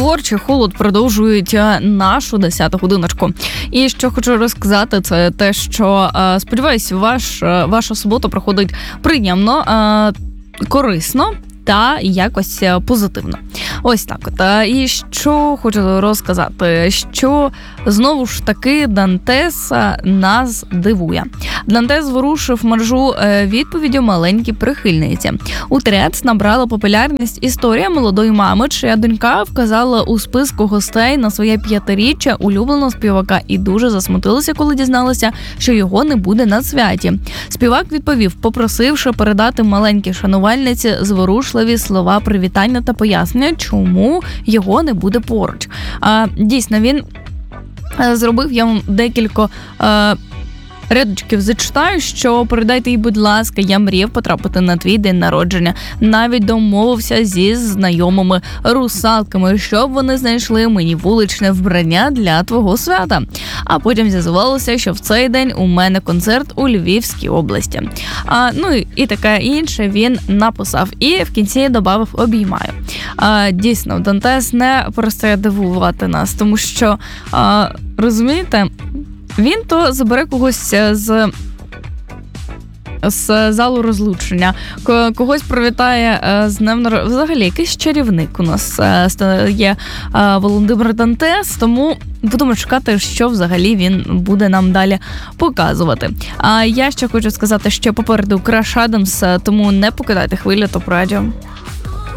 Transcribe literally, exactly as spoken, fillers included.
творчий холод продовжують нашу десяту годиночку. І що хочу розказати, це те, що, сподіваюсь, ваш, ваша субота проходить приємно, корисно та якось позитивно. Ось так от. І що хочу розказати, що знову ж таки Дантес нас дивує. Дантес зворушив мережу відповіддю маленькій прихильниці. У Трец набрала популярність історія молодої мами, чия донька вказала у списку гостей на своє п'ятиріччя улюбленого співака і дуже засмутилася, коли дізналася, що його не буде на святі. Співак відповів, попросивши передати маленькій шанувальниці зворушливі слова привітання та пояснення, чому його не буде поруч. А, дійсно, він зробив, я вам декілька а, рядочків зачитаю, що передайте їй, будь ласка, я мріяв потрапити на твій день народження. Навіть домовився зі знайомими русалками, щоб вони знайшли мені вуличне вбрання для твого свята. А потім з'ясувалося, що в цей день у мене концерт у Львівській області. А, ну і таке інше він написав. І в кінці додав обіймаю. А, дійсно, Дантес не перестає дивувати нас, тому що, а, розумієте, він то забере когось з, з залу розлучення, когось привітає з днем народження. Взагалі, якийсь чарівник у нас є Володимир Дантес, тому будемо чекати, що взагалі він буде нам далі показувати. А я ще хочу сказати, що попереду Краш Адамс, тому не покидайте хвилі Топ Радіо.